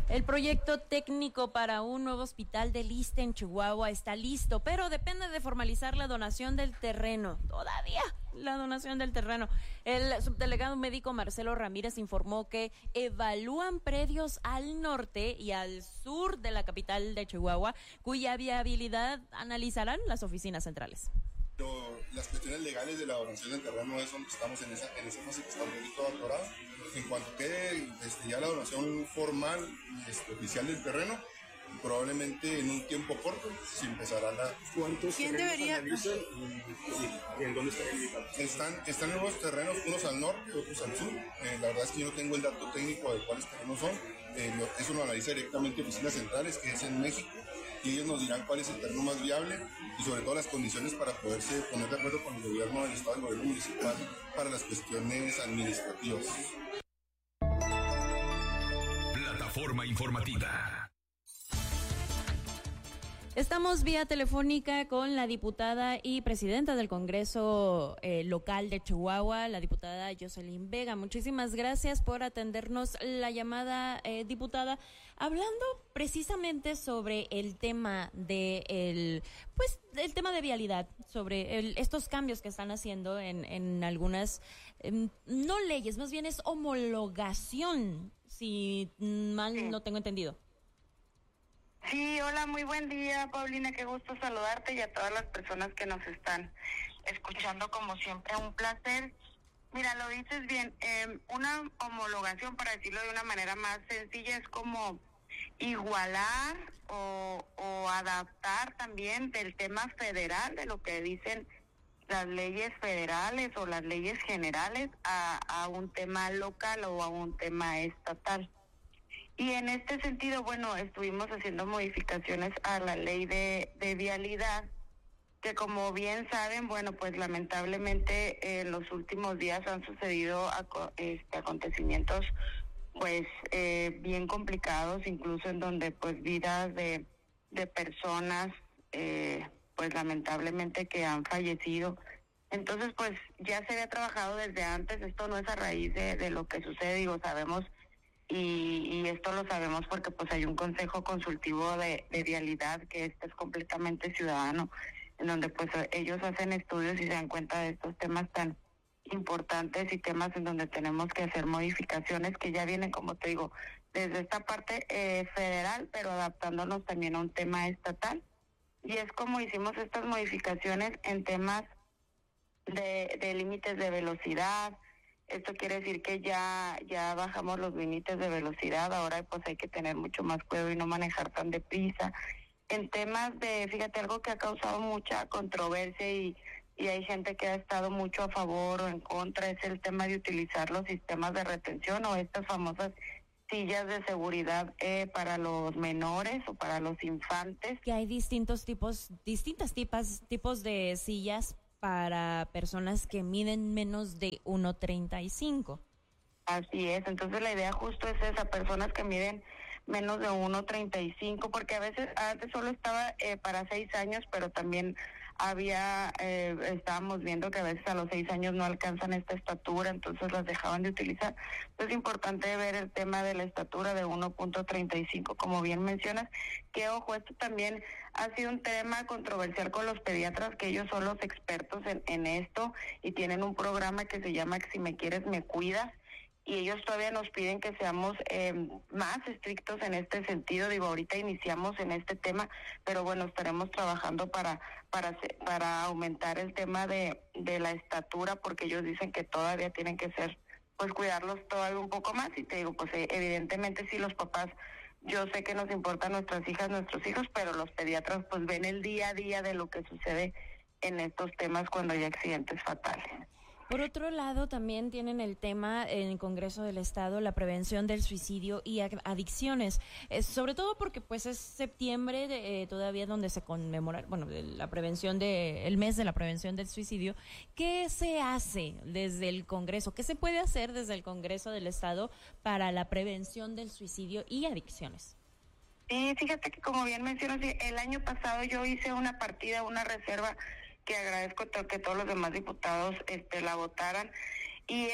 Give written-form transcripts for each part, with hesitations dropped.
El proyecto técnico para un nuevo hospital del ISSSTE en Chihuahua está listo, pero depende de formalizar la donación del terreno. Todavía la donación del terreno. El subdelegado médico Marcelo Ramírez informó que evalúan predios al norte y al sur de la capital de Chihuahua, cuya viabilidad analizarán las oficinas centrales. Pero las cuestiones legales de la donación del terreno es donde estamos en esa fase que está un poquito atorada. En cuanto quede ya la donación formal y oficial del terreno, probablemente en un tiempo corto se empezarán a... ¿Cuántos terrenos analizan y en dónde están ubicados? Están nuevos terrenos, unos al norte, otros al sur. La verdad es que yo no tengo el dato técnico de cuáles terrenos son. Eso lo analiza directamente oficinas centrales, que es en México, y ellos nos dirán cuál es el terreno más viable y sobre todo las condiciones para poderse poner de acuerdo con el gobierno del estado y el gobierno municipal para las cuestiones administrativas. Plataforma informativa. Estamos vía telefónica con la diputada y presidenta del Congreso local de Chihuahua, la diputada Jocelyn Vega. Muchísimas gracias por atendernos la llamada, diputada. Hablando precisamente sobre el tema el tema de vialidad, sobre estos cambios que están haciendo en algunas, no leyes, más bien es homologación, si mal no tengo entendido. Sí, hola, muy buen día, Paulina, qué gusto saludarte y a todas las personas que nos están escuchando, como siempre, un placer. Mira, lo dices bien, una homologación, para decirlo de una manera más sencilla, es como igualar o adaptar también del tema federal, de lo que dicen las leyes federales o las leyes generales, a un tema local o a un tema estatal. Y en este sentido, bueno, estuvimos haciendo modificaciones a la ley de vialidad, que como bien saben, bueno, pues lamentablemente en los últimos días han sucedido acontecimientos pues bien complicados, incluso en donde pues vidas de personas pues lamentablemente que han fallecido. Entonces pues ya se había trabajado desde antes, esto no es a raíz de lo que sucede, digo, sabemos. Y esto lo sabemos porque pues hay un consejo consultivo de vialidad que es completamente ciudadano, en donde pues ellos hacen estudios y se dan cuenta de estos temas tan importantes y temas en donde tenemos que hacer modificaciones que ya vienen, como te digo, desde esta parte federal, pero adaptándonos también a un tema estatal. Y es como hicimos estas modificaciones en temas de límites de velocidad. Esto quiere decir que ya bajamos los límites de velocidad, ahora pues hay que tener mucho más cuidado y no manejar tan deprisa. En temas fíjate, algo que ha causado mucha controversia y hay gente que ha estado mucho a favor o en contra, es el tema de utilizar los sistemas de retención o estas famosas sillas de seguridad para los menores o para los infantes. Que hay distintos tipos de sillas para personas que miden menos de 1.35. Así es, entonces la idea justo es esa, personas que miden menos de 1.35, porque a veces antes solo estaba para 6 años, pero también estábamos viendo que a veces a los 6 años no alcanzan esta estatura, entonces las dejaban de utilizar. Entonces es importante ver el tema de la estatura de 1.35, como bien mencionas, que ojo, esto también ha sido un tema controversial con los pediatras, que ellos son los expertos en esto y tienen un programa que se llama Si me quieres me cuidas, y ellos todavía nos piden que seamos más estrictos en este sentido. Digo, ahorita iniciamos en este tema, pero bueno, estaremos trabajando para aumentar el tema de la estatura, porque ellos dicen que todavía tienen que ser, pues cuidarlos todavía un poco más. Y te digo, pues evidentemente sí, los papás, yo sé que nos importan nuestras hijas, nuestros hijos, pero los pediatras pues ven el día a día de lo que sucede en estos temas cuando hay accidentes fatales. Por otro lado, también tienen el tema en el Congreso del Estado, la prevención del suicidio y adicciones, sobre todo porque pues es septiembre todavía donde se conmemora, la prevención el mes de la prevención del suicidio. ¿Qué se hace desde el Congreso? ¿Qué se puede hacer desde el Congreso del Estado para la prevención del suicidio y adicciones? Sí, fíjate que como bien mencionas, el año pasado yo hice una partida, una reserva, que agradezco que todos los demás diputados la votaran, Y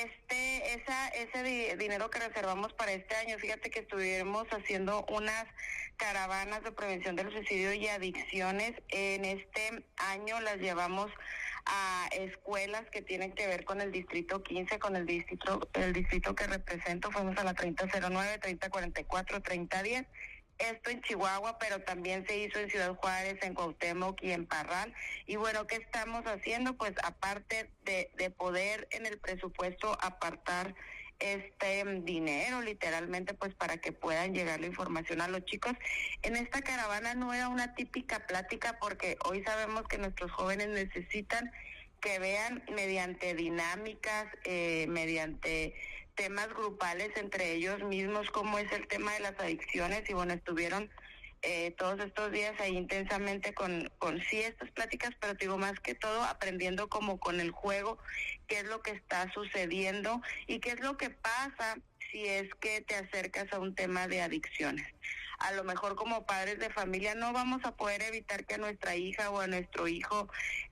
ese dinero que reservamos para este año, fíjate que estuvimos haciendo unas caravanas de prevención del suicidio y adicciones. En este año las llevamos a escuelas que tienen que ver con el distrito 15, con el distrito que represento. Fuimos a la 3009, 3044, 3010. Esto en Chihuahua, pero también se hizo en Ciudad Juárez, en Cuauhtémoc y en Parral. Y bueno, ¿qué estamos haciendo? Pues aparte de poder en el presupuesto apartar dinero, literalmente, pues para que puedan llegar la información a los chicos. En esta caravana no era una típica plática, porque hoy sabemos que nuestros jóvenes necesitan que vean mediante dinámicas, mediante temas grupales entre ellos mismos, como es el tema de las adicciones. Y bueno, estuvieron todos estos días ahí intensamente con sí estas pláticas, pero te digo, más que todo aprendiendo como con el juego, qué es lo que está sucediendo y qué es lo que pasa si es que te acercas a un tema de adicciones. A lo mejor como padres de familia no vamos a poder evitar que a nuestra hija o a nuestro hijo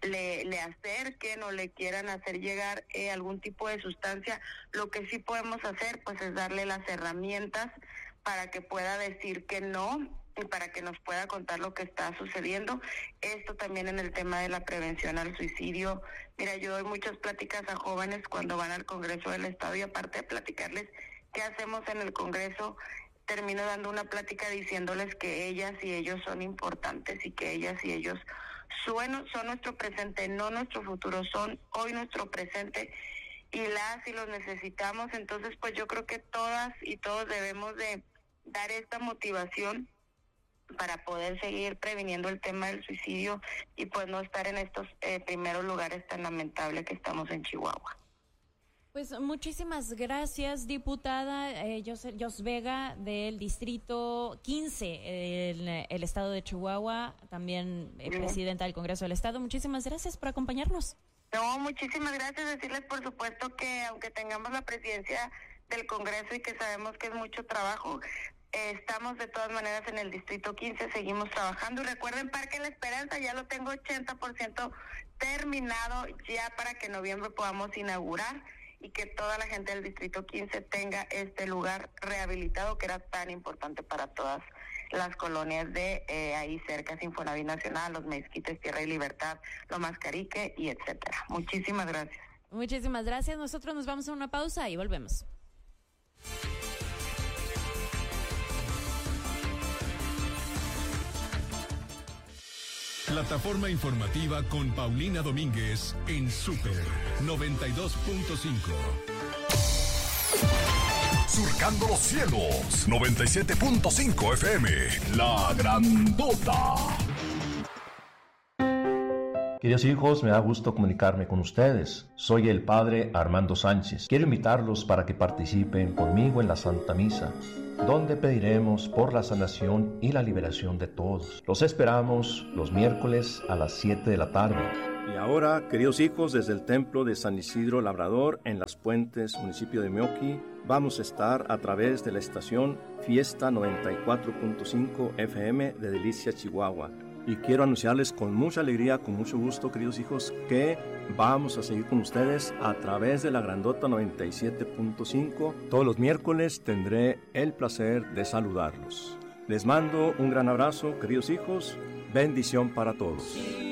le acerquen o le quieran hacer llegar algún tipo de sustancia. Lo que sí podemos hacer pues es darle las herramientas para que pueda decir que no y para que nos pueda contar lo que está sucediendo. Esto también en el tema de la prevención al suicidio. Mira, yo doy muchas pláticas a jóvenes cuando van al Congreso del Estado, y aparte de platicarles qué hacemos en el Congreso, termino dando una plática diciéndoles que ellas y ellos son importantes y que ellas y ellos son nuestro presente, no nuestro futuro, son hoy nuestro presente y los necesitamos. Entonces, pues yo creo que todas y todos debemos de dar esta motivación para poder seguir previniendo el tema del suicidio y pues no estar en estos primeros lugares tan lamentables que estamos en Chihuahua. Pues muchísimas gracias, diputada Jos Vega, del distrito 15, el estado de Chihuahua, también presidenta del Congreso del Estado. Muchísimas gracias por acompañarnos. No, muchísimas gracias. Decirles, por supuesto, que aunque tengamos la presidencia del Congreso y que sabemos que es mucho trabajo, estamos de todas maneras en el distrito 15, seguimos trabajando. Y recuerden, Parque La Esperanza, ya lo tengo 80% terminado, ya para que en noviembre podamos inaugurar y que toda la gente del distrito 15 tenga este lugar rehabilitado que era tan importante para todas las colonias de ahí cerca, Infonavit Nacional, Los Mezquites, Tierra y Libertad, Lo Mascarique y etcétera. Muchísimas gracias. Muchísimas gracias. Nosotros nos vamos a una pausa y volvemos. Plataforma informativa con Paulina Domínguez en Super 92.5. Surcando los cielos, 97.5 FM, La Grandota. Queridos hijos, me da gusto comunicarme con ustedes. Soy el Padre Armando Sánchez. Quiero invitarlos para que participen conmigo en la Santa Misa, donde pediremos por la sanación y la liberación de todos. Los esperamos los miércoles a las 7 de la tarde. Y ahora, queridos hijos, desde el Templo de San Isidro Labrador, en Las Puentes, municipio de Meoqui, vamos a estar a través de la estación Fiesta 94.5 FM de Delicia, Chihuahua. Y quiero anunciarles con mucha alegría, con mucho gusto, queridos hijos, que vamos a seguir con ustedes a través de la Grandota 97.5. Todos los miércoles tendré el placer de saludarlos. Les mando un gran abrazo, queridos hijos. Bendición para todos.